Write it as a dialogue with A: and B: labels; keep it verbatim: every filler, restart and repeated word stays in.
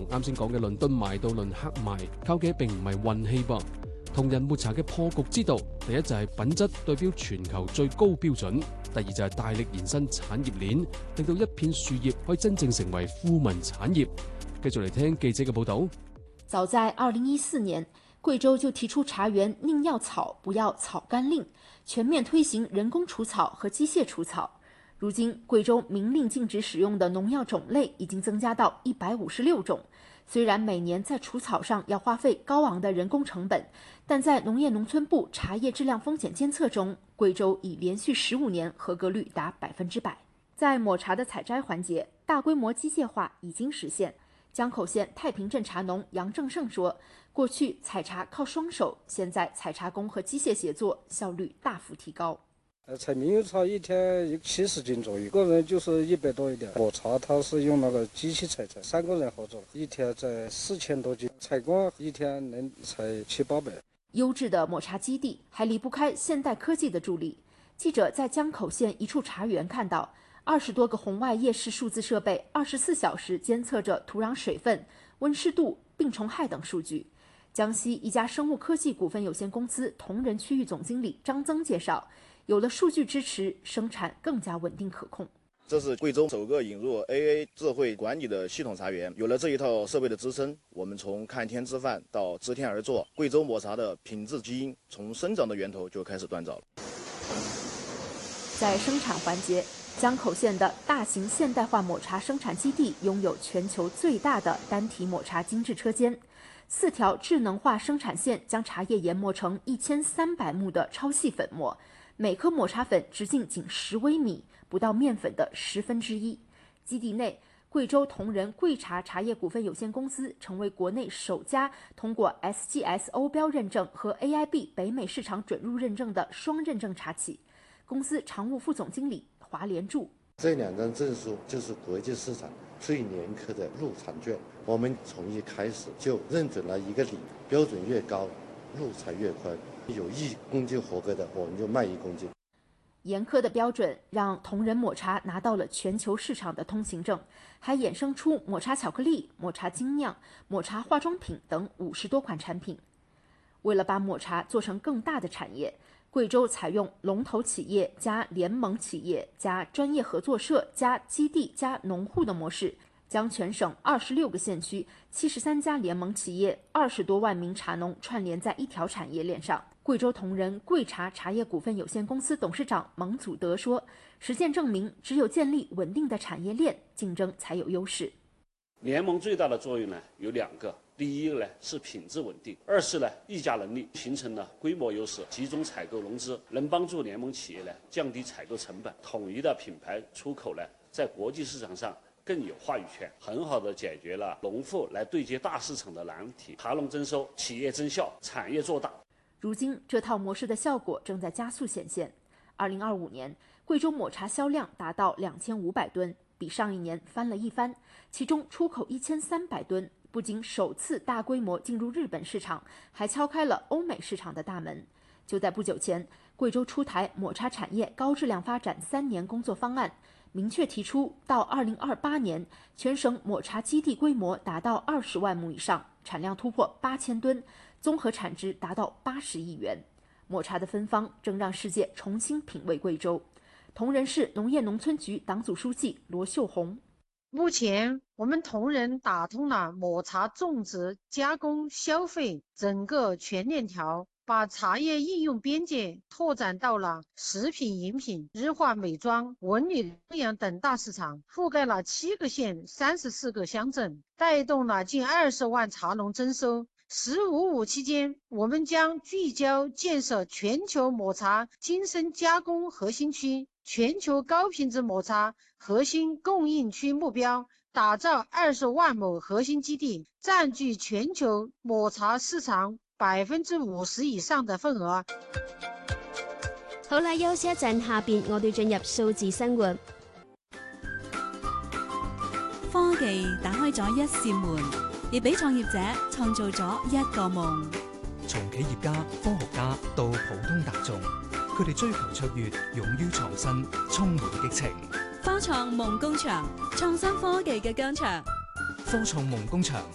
A: 啱先講嘅倫敦賣到論黑賣，靠嘅並唔係運氣噃。同仁抹茶嘅破局之道，第一就係品質對標全球最高標準，第二就係大力延伸產業鏈，令到一片樹葉可以真正成為富民產業。繼續嚟聽記者嘅報導。
B: 早在二零一四年，貴州就提出茶園寧要草不要草甘令，全面推行人工除草和機械除草。如今，貴州明令禁止使用的農藥種類已經增加到一百五十六種。雖然每年在除草上要花費高昂的人工成本，但在農業農村部茶葉質量風險監測中，貴州已連續十五年合格率達百分之百。在抹茶的採摘環節，大規模機械化已經實現。江口縣太平鎮茶農楊正勝說，過去採茶靠雙手，現在採茶工和機械協作，效率大幅提高。
C: 採明油茶一天有七十斤左右，個人就是一百多一點。抹茶它是用那個機器採摘，三個人合作，一天摘四千多斤，採光一天能採七八百。
B: 優質的抹茶基地還離不開現代科技的助力。記者在江口縣一處茶園看到，二十多個紅外夜視數字設備，二十四小時監測着土壤水分、溫濕度、病蟲害等數據。江西一家生物科技股份有限公司同仁區域總經理張增介紹，有了數據支持，生產更加穩定可控。
D: 這是貴州首個引入 A I 智慧管理的系統茶園，有了這一套設備的支撐，我們從看天吃飯到知天而作，貴州抹茶的品質基因從生長的源頭就開始鍛造了。
B: 在生產環節，江口縣的大型現代化抹茶生產基地擁有全球最大的單體抹茶精製車間，四條智能化生產線將茶葉研磨成一千三百目的超細粉末。每顆抹茶粉直徑僅十微米，不到麵粉的十分之一。基地內，貴州同仁貴茶茶葉股份有限公司成為國內首家通過 S G S 歐標認證和 A I B 北美市場准入認證的雙認證茶企。公司常務副總經理華連柱：
E: 這兩張證書就是國際市場最嚴苛的入場券。我們從一開始就認準了一個理，標準越高，路才越寬。有一公斤合格的，我們就賣一公斤。
B: 嚴苛的標準讓同仁抹茶拿到了全球市場的通行證，還衍生出抹茶巧克力、抹茶精釀、抹茶化妝品等五十多款產品。為了把抹茶做成更大的產業，貴州採用龍頭企業加聯盟企業加專業合作社加基地加農戶的模式，將全省二十六個縣區、七十三家聯盟企業、二十多萬名茶農串聯在一條產業鏈上。貴州同仁貴茶茶葉股份有限公司董事長蒙祖德說，實踐證明，只有建立穩定的產業鏈，競爭才有優勢。
F: 聯盟最大的作用呢有兩個，第一個呢是品質穩定，二是呢議價能力，形成了規模優勢，集中採購融資，能幫助聯盟企業呢降低採購成本，統一的品牌出口呢在國際市場上更有話語權，很好的解決了農戶來對接大市場的難題，茶農增收，企業增效，產業做大。
B: 如今，這套模式的效果正在加速顯現。二零二五年，貴州抹茶銷量達到兩千五百噸，比上一年翻了一番。其中出口一千三百噸，不僅首次大規模進入日本市場，還敲開了歐美市場的大門。就在不久前，貴州出台抹茶產業高質量發展三年工作方案，明確提出到二零二八年，全省抹茶基地規模達到二十萬畝以上，產量突破八千噸。綜合產值達到八十億元，抹茶的芬芳正讓世界重新品味貴州。同仁市農業農村局黨組書記羅秀紅：
G: 目前，我們同仁打通了抹茶種植、加工、消費整個全鏈條，把茶葉應用邊界拓展到了食品飲品、日化美妝、文旅東洋等大市場，覆蓋了七個縣、三十四個鄉鎮，帶動了近二十萬茶農增收。十五五期間，我們將聚焦建設全球抹茶精深加工核心區、全球高品質抹茶核心供應區目標，打造二十萬畝核心基地，佔據全球抹茶市場百分之五十以上的份額。
H: 好啦，休息一陣，下邊我哋進入數字生活。
I: 科技打開咗一扇門，亦俾創業者創造咗一個夢。
J: 從企業家、科學家到普通大眾，佢哋追求卓越，勇於創新，充滿激情。
I: 科創夢工場，創新科技嘅疆場。
J: 科創夢工場